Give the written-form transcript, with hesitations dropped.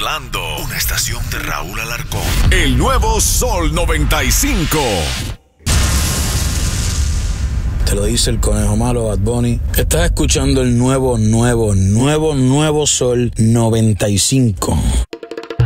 Orlando, una estación de Raúl Alarcón. El nuevo Sol 95. Te lo dice el conejo malo, Bad Bunny. Estás escuchando el nuevo Sol 95.